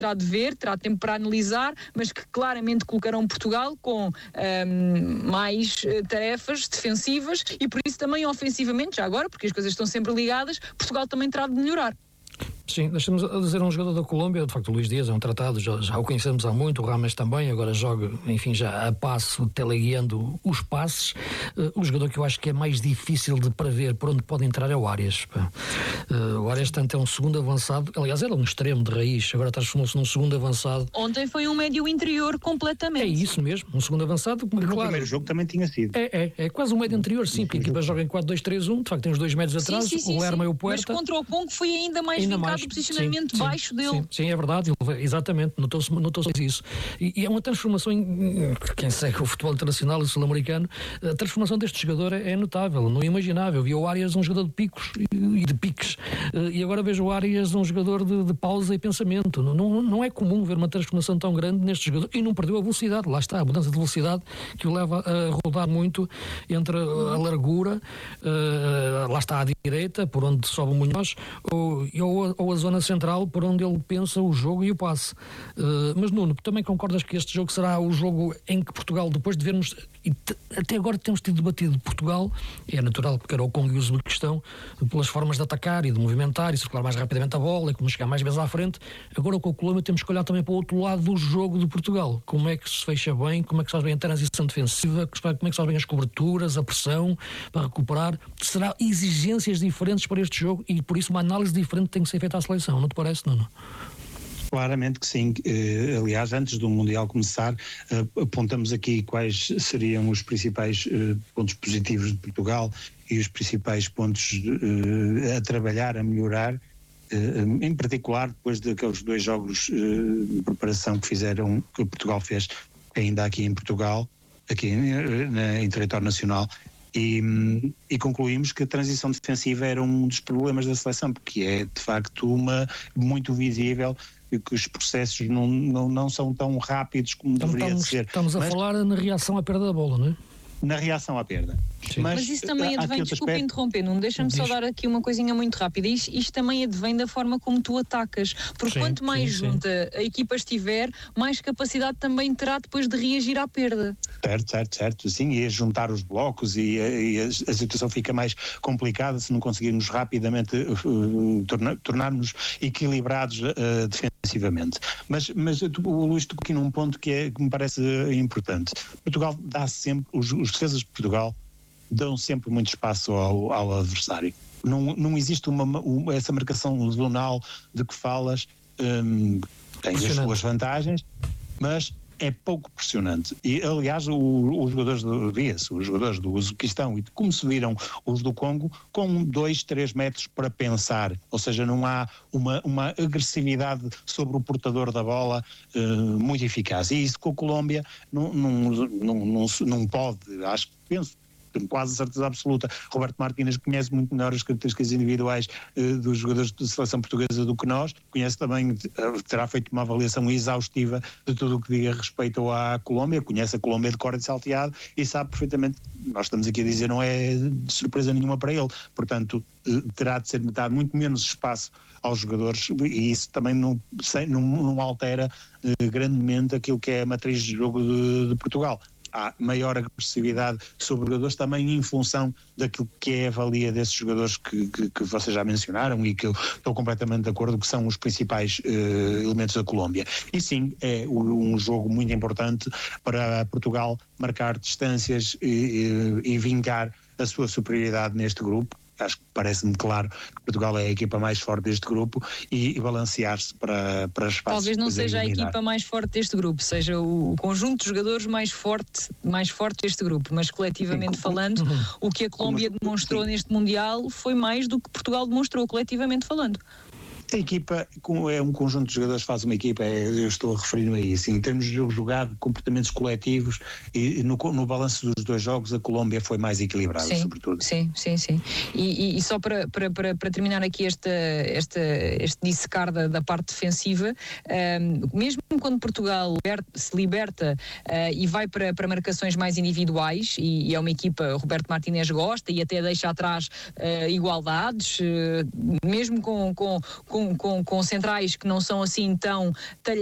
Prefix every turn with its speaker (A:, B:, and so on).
A: terá de ver, terá tempo para analisar, mas que claramente colocarão Portugal com mais tarefas defensivas e por isso também ofensivamente, já agora, porque as coisas estão sempre ligadas, Portugal também terá de melhorar.
B: Sim, deixamos a dizer um jogador da Colômbia, de facto o Luís Dias é um tratado, já o conhecemos há muito, o Rames também, agora joga, enfim, já a passo, teleguiando os passes. O jogador que eu acho que é mais difícil de prever por onde pode entrar é o Arias. O Arias tanto é um segundo avançado, aliás era um extremo de raiz, agora transformou-se num segundo avançado.
A: Ontem foi um médio interior completamente.
B: É isso mesmo, um segundo avançado.
C: No primeiro jogo também tinha sido.
B: É quase um médio interior, sim, porque a equipa joga em 4-2-3-1, de facto tem os 2 metros atrás,
A: sim,
B: o Lerma e o Puerta.
A: Mas contra o Congo foi ainda mais vincado o posicionamento baixo dele.
B: Sim, é verdade, exatamente, notou-se isso. E é uma transformação, quem segue o futebol internacional e sul-americano, a transformação deste jogador é notável, não é imaginável. Vi o Arias um jogador de picos e de piques, e agora vejo o Arias um jogador de pausa e pensamento. Não é comum ver uma transformação tão grande neste jogador, e não perdeu a velocidade, lá está, a mudança de velocidade que o leva a rodar muito entre a largura, lá está à direita, por onde sobe o Munhoz, ou a zona central, por onde ele pensa o jogo e o passe. Mas Nuno, também concordas que este jogo será o jogo em que Portugal, depois de vermos, até agora temos tido debatido Portugal, é natural porque era o Congo e o Uzbequistão, pelas formas de atacar e de movimentar e circular mais rapidamente a bola e como chegar mais vezes à frente. Agora com a Colômbia temos que olhar também para o outro lado do jogo de Portugal, como é que se fecha bem, como é que se faz bem a transição defensiva, como é que se faz bem as coberturas, a pressão para recuperar. Será exigências diferentes para este jogo e por isso uma análise diferente tem que ser feita à seleção, não te parece, Nuno?
C: Claramente que sim. Aliás, antes do Mundial começar, apontamos aqui quais seriam os principais pontos positivos de Portugal e os principais pontos a trabalhar, a melhorar, em particular depois daqueles 2 jogos de preparação que Portugal fez ainda aqui em Portugal, aqui em território nacional. E concluímos que a transição defensiva era um dos problemas da seleção, porque é de facto muito visível que os processos não são tão rápidos como deveria ser.
B: Estamos a falar na reação à perda da bola, não é?
C: Na reação à perda.
A: Mas isso também advém, desculpa interromper, não deixa-me só dar aqui uma coisinha muito rápida, isto também advém da forma como tu atacas, porque quanto mais junta a equipa estiver, mais capacidade também terá depois de reagir à perda.
C: Certo, sim, e a juntar os blocos e a situação fica mais complicada se não conseguirmos rapidamente tornar-nos equilibrados defensivamente. Mas o Luís tocou aqui num ponto que me parece importante. Portugal dá sempre, os defesas de Portugal dão sempre muito espaço ao adversário. Não existe essa marcação zonal de que falas, tem as suas vantagens, mas é pouco pressionante. E, aliás, os jogadores os jogadores do Uzbequistão, e como se viram os do Congo, com 2-3 metros para pensar, ou seja, não há uma agressividade sobre o portador da bola muito eficaz. E isso com a Colômbia não pode, penso, tenho quase certeza absoluta. Roberto Martínez conhece muito melhor as características individuais dos jogadores de seleção portuguesa do que nós, conhece também, terá feito uma avaliação exaustiva de tudo o que diga respeito à Colômbia, conhece a Colômbia de cor e salteado e sabe perfeitamente, nós estamos aqui a dizer, não é de surpresa nenhuma para ele, portanto terá de ser dado muito menos espaço aos jogadores e isso também não altera grandemente aquilo que é a matriz de jogo de Portugal. Há maior agressividade sobre jogadores também em função daquilo que é a valia desses jogadores que vocês já mencionaram e que eu estou completamente de acordo que são os principais elementos da Colômbia. E sim, é um jogo muito importante para Portugal marcar distâncias e vingar a sua superioridade neste grupo. Acho que parece-me claro que Portugal é a equipa mais forte deste grupo e balancear-se para espaços.
A: Talvez não seja
C: eliminar.
A: A equipa mais forte deste grupo, seja o conjunto de jogadores mais forte deste grupo, mas coletivamente falando, o que a Colômbia demonstrou neste Mundial foi mais do que Portugal demonstrou, coletivamente falando.
C: A equipa é um conjunto de jogadores que faz uma equipa, eu estou a referir-me a isso. Em termos de jogo jogado, comportamentos coletivos e no balanço dos 2 jogos a Colômbia foi mais equilibrada, sobretudo.
A: Sim. E só para terminar aqui este dissecar da parte defensiva, mesmo quando Portugal se liberta e vai para marcações mais individuais, e é uma equipa, Roberto Martínez gosta e até deixa atrás igualdades, mesmo com com centrais que não são assim tão